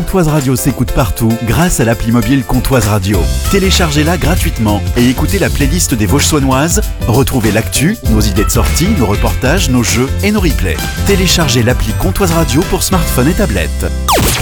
Comtoise Radio s'écoute partout grâce à l'appli mobile Comtoise Radio. Téléchargez-la gratuitement et écoutez la playlist des Vosges saunoises. Retrouvez l'actu, nos idées de sortie, nos reportages, nos jeux et nos replays. Téléchargez l'appli Comtoise Radio pour smartphone et tablette.